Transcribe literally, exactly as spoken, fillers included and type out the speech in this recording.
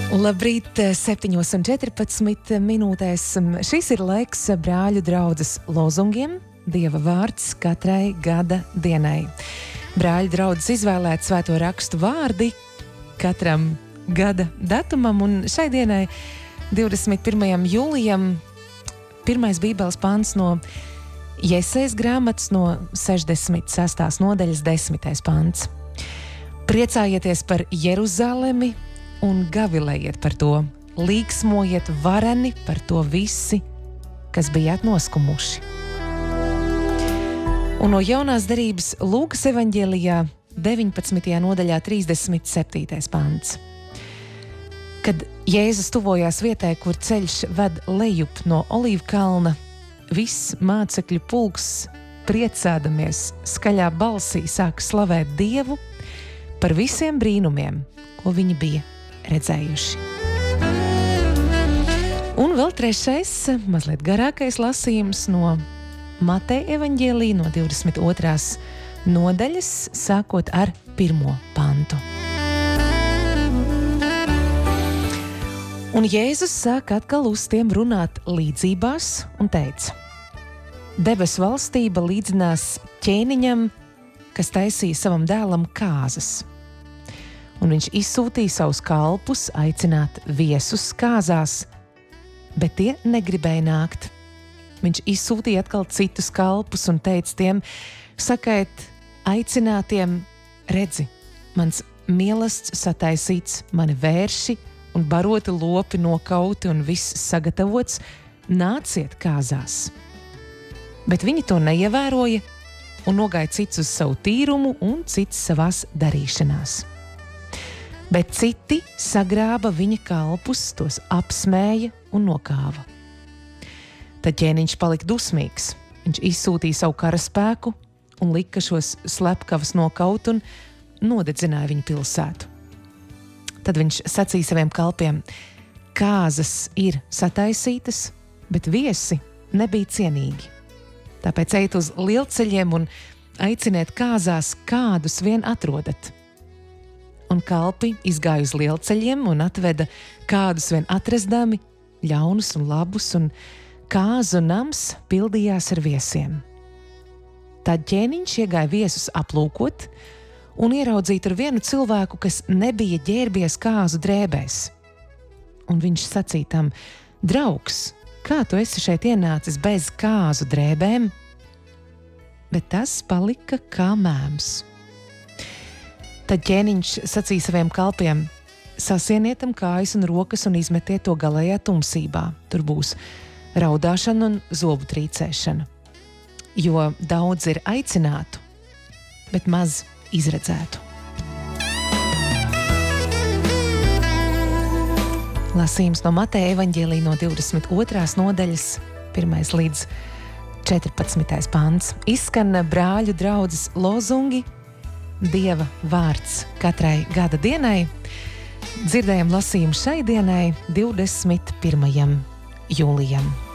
Labrīt, septiņos un četrpadsmit minūtēs. Šis ir laiks brāļu draudzes lozungiem, Dieva vārds katrai gada dienai. Brāļu draudzes izvēlēt svēto rakstu vārdi katram gada datumam, un šai dienai, divdesmit pirmajam jūlijam, pirmais bībeles pants no Jesejas grāmatas no sešdesmit sestās nodaļas desmitais pants. Priecājieties par Jeruzalemi un gavilējiet par to, līksmojiet vareni par to visi, kas bijāt noskumuši. Un no jaunās derības Lūkas evaņģēlijā deviņpadsmitajā nodaļā trīsdesmit septītais pants. Kad Jēzus tuvojās vietai, kur ceļš ved lejup no Olīvu kalna, viss mācekļu pulks, priecādamies, skaļā balsī sāka slavēt Dievu par visiem brīnumiem, ko viņi bija redzējuši. Un vēl trešais, mazliet garākais lasījums no Mateja evaņģēlija no divdesmit otrās nodaļas, sākot ar pirmo pantu. Un Jēzus sāk atkal uz tiem runāt līdzībās un teica: Debesu valstība līdzinās ķēniņam, kas taisīja savam dēlam kāzas. Un viņš izsūtīja savus kalpus aicināt viesus kāzās, bet tie negribēja nākt. Viņš izsūtīja atkal citus kalpus un teica tiem: sakiet aicinātiem, redzi, mans mielasts sataisīts, mani vērši un baroti lopi nokauti un viss sagatavots, nāciet kāzās. Bet viņi to neievēroja un nogāja cits uz savu tīrumu un cits savās darīšanās. Bet citi sagrāba viņa kalpus, tos apsmēja un nokāva. Tad ķēniņš palika dusmīgs. Viņš izsūtīja savu karaspēku un lika šos slepkavas nokaut un nodedzināja viņu pilsētu. Tad viņš sacīja saviem kalpiem: kāzas ir sataisītas, bet viesi nebija cienīgi. Tāpēc ejiet uz lielceļiem un aiciniet kāzās, kādus vien atrodat. Un kalpi izgāja uz lielceļiem un atveda kādus vien atrastami, ļaunus un labus, un kāzu nams pildījās ar viesiem. Tad ķēniņš iegāja viesus aplūkot un ieraudzīt ar vienu cilvēku, kas nebija ģērbies kāzu drēbēs. Un viņš sacīja tam: draugs, kā tu esi šeit ienācis bez kāzu drēbēm? Bet tas palika kā mēms. Tad ķēniņš sacīja saviem kalpiem: sasienietam kājas un rokas un izmetiet to galējā tumsībā. Tur būs raudāšana un zobu trīcēšana. Jo daudz ir aicinātu, bet maz izredzētu. Lasījums no Mateja evaņģēlija no divdesmit otrās nodaļas, pirmais līdz četrpadsmitais pants. Izskan brāļu draudzes lozungi, Dieva vārds katrai gada dienai. Dzirdējam lasījumu šai dienai, divdesmit pirmajam jūlijam.